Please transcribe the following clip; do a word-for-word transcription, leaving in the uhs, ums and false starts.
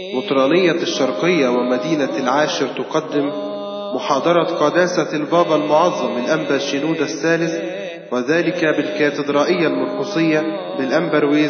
مطرانية الشرقية ومدينة العاشر تقدم محاضرة قداسة البابا المعظم الأنبا شنودة الثالث، وذلك بالكاتدرائية المرقسية بالأنبرويز